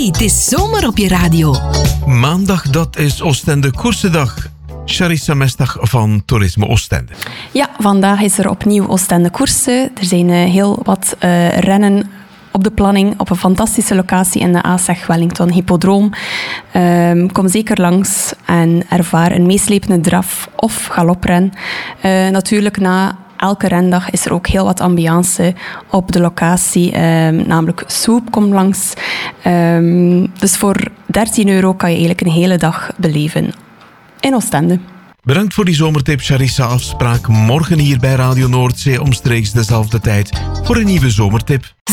Hey, het is zomer op je radio. Maandag, dat is Oostende Koersendag. Charissa Mestag van Toerisme Oostende. Ja, vandaag is er opnieuw Oostende Koersen. Er zijn heel wat rennen op de planning op een fantastische locatie in de ASEG Wellington Hippodroom. Kom zeker langs en ervaar een meeslepende draf of galopren. Natuurlijk na elke rendag is er ook heel wat ambiance op de locatie. Namelijk Soep komt langs. Dus voor €13 kan je eigenlijk een hele dag beleven in Oostende. Bedankt voor die zomertip, Charissa. Afspraak morgen hier bij Radio Noordzee omstreeks dezelfde tijd voor een nieuwe zomertip.